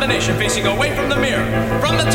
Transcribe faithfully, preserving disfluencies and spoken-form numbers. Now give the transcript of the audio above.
combination facing away from the mirror. From the top.